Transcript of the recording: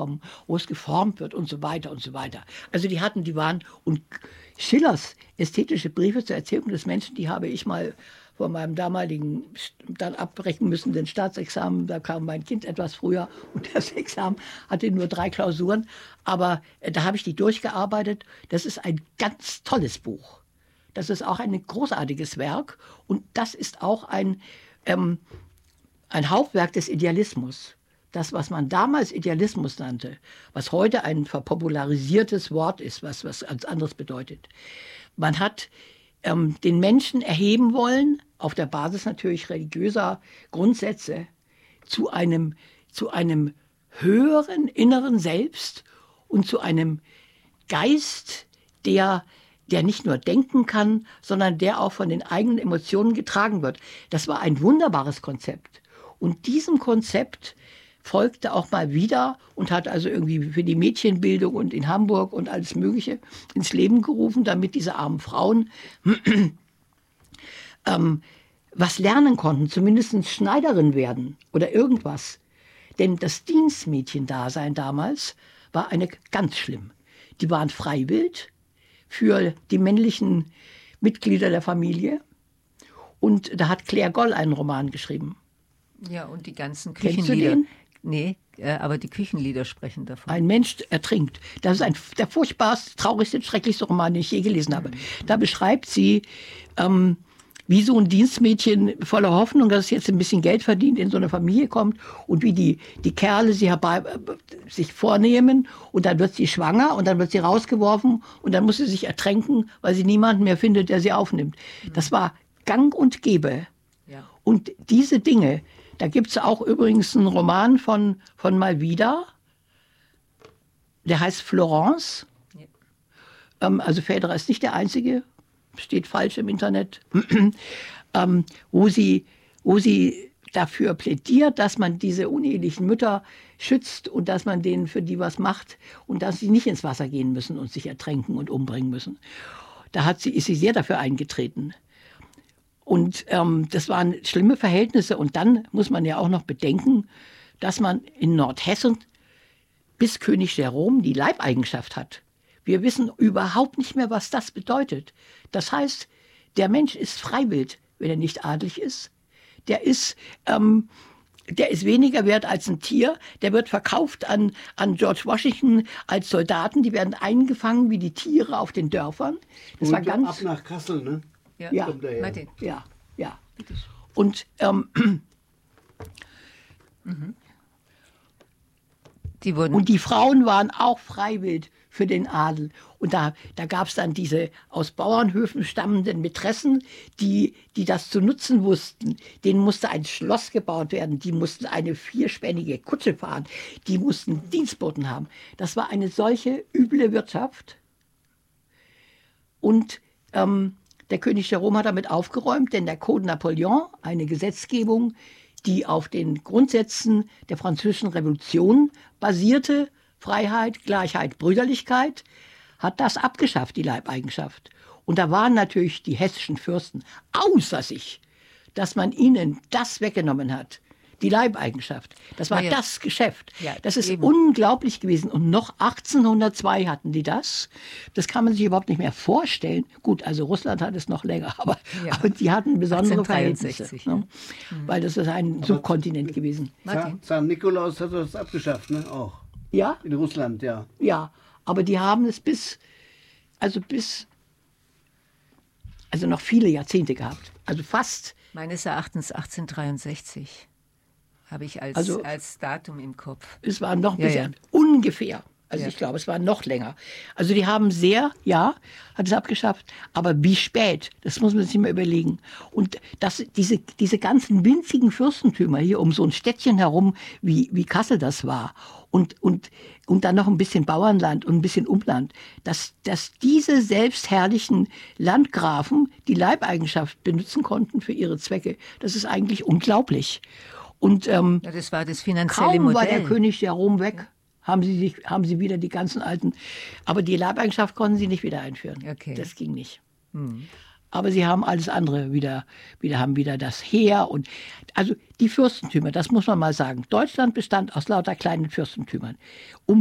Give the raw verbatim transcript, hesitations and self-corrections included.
kommen, wo es geformt wird und so weiter und so weiter. Also die hatten, die waren, und Schillers ästhetische Briefe zur Erzählung des Menschen, die habe ich mal von meinem damaligen, dann abbrechen müssen, den Staatsexamen, da kam mein Kind etwas früher und das Examen hatte nur drei Klausuren, aber äh, da habe ich die durchgearbeitet. Das ist ein ganz tolles Buch. Das ist auch ein großartiges Werk und das ist auch ein, ähm, ein Hauptwerk des Idealismus. Das, was man damals Idealismus nannte, was heute ein verpopularisiertes Wort ist, was was ganz anderes bedeutet. Man hat ähm, den Menschen erheben wollen, auf der Basis natürlich religiöser Grundsätze, zu einem, zu einem höheren inneren Selbst und zu einem Geist, der der nicht nur denken kann, sondern der auch von den eigenen Emotionen getragen wird. Das war ein wunderbares Konzept. Und diesem Konzept folgte auch mal wieder und hat also irgendwie für die Mädchenbildung und in Hamburg und alles Mögliche ins Leben gerufen, damit diese armen Frauen ähm, was lernen konnten, zumindest Schneiderin werden oder irgendwas. Denn das Dienstmädchendasein damals war eine ganz schlimm. Die waren freiwillig für die männlichen Mitglieder der Familie. Und da hat Claire Goll einen Roman geschrieben. Ja, und die ganzen Kennst Küchenlieder. du den? Nee, äh, aber die Küchenlieder sprechen davon. Ein Mensch ertrinkt. Das ist ein, der furchtbarste, traurigste, schrecklichste Roman, den ich je gelesen habe. Mhm. Da beschreibt sie, ähm, wie so ein Dienstmädchen voller Hoffnung, dass es jetzt ein bisschen Geld verdient, in so eine Familie kommt und wie die, die Kerle sie herbei, sich vornehmen und dann wird sie schwanger und dann wird sie rausgeworfen und dann muss sie sich ertränken, weil sie niemanden mehr findet, der sie aufnimmt. Mhm. Das war gang und gäbe. Ja. Und diese Dinge, da gibt es auch übrigens einen Roman von, von Malvida, der heißt Florence. Ja. Ähm, also Federer ist nicht der einzige, steht falsch im Internet, ähm, wo sie, wo sie dafür plädiert, dass man diese unehelichen Mütter schützt und dass man denen für die was macht und dass sie nicht ins Wasser gehen müssen und sich ertränken und umbringen müssen. Da hat sie, ist sie sehr dafür eingetreten. Und ähm, das waren schlimme Verhältnisse. Und dann muss man ja auch noch bedenken, dass man in Nordhessen bis König Jerome die Leibeigenschaft hat. Wir wissen überhaupt nicht mehr, was das bedeutet. Das heißt, der Mensch ist freiwillig, wenn er nicht adelig ist. Der ist, ähm, der ist weniger wert als ein Tier. Der wird verkauft an, an George Washington als Soldaten. Die werden eingefangen wie die Tiere auf den Dörfern. Das Und war ganz, ab nach Kassel, ne? Ja, ja, Martin. ja, ja. Und ähm, mhm. Die wurden Und die Frauen waren auch freiwillig für den Adel. Und da, da gab es dann diese aus Bauernhöfen stammenden Mätressen, die, die das zu nutzen wussten. Denen musste ein Schloss gebaut werden, die mussten eine vierspännige Kutsche fahren, die mussten Dienstboten haben. Das war eine solche üble Wirtschaft. Und ähm, der König Jerome hat damit aufgeräumt, denn der Code Napoleon, eine Gesetzgebung, die auf den Grundsätzen der Französischen Revolution basierte, Freiheit, Gleichheit, Brüderlichkeit, hat das abgeschafft, die Leibeigenschaft. Und da waren natürlich die hessischen Fürsten außer sich, dass man ihnen das weggenommen hat, die Leibeigenschaft. Das war ja. das Geschäft. Ja, das ist eben. unglaublich gewesen. Und noch achtzehnhundertzwei hatten die das. Das kann man sich überhaupt nicht mehr vorstellen. Gut, also Russland hat es noch länger, aber, ja. aber die hatten besondere Verhältnisse. Ja. Ne? Mhm. Weil das ist ein aber Subkontinent gewesen. Zar, Zar Nikolaus hat das abgeschafft, ne? Auch. Ja? In Russland, ja. Ja, aber die haben es bis, also bis, also noch viele Jahrzehnte gehabt. Also fast. Meines Erachtens achtzehnhundertdreiundsechzig. Habe ich als, also, als Datum im Kopf. Es war noch ein ja, bisschen, ja. ungefähr. Also ja. ich glaube, es war noch länger. Also die haben sehr, ja, hat es abgeschafft, aber wie spät, das muss man sich mal überlegen. Und das, diese, diese ganzen winzigen Fürstentümer hier um so ein Städtchen herum, wie, wie Kassel das war, und, und, und dann noch ein bisschen Bauernland und ein bisschen Umland, dass, dass diese selbstherrlichen Landgrafen die Leibeigenschaft benutzen konnten für ihre Zwecke, das ist eigentlich unglaublich. Und ähm, ja, das war das finanzielle kaum Modell. war der König Jerome weg, ja. haben, sie sich, haben sie wieder die ganzen alten... Aber die Leibeigenschaft konnten sie nicht wieder einführen. Okay. Das ging nicht. Hm. aber sie haben alles andere wieder, wieder haben wieder das Heer und also die Fürstentümer, das muss man mal sagen. Deutschland bestand aus lauter kleinen Fürstentümern. Um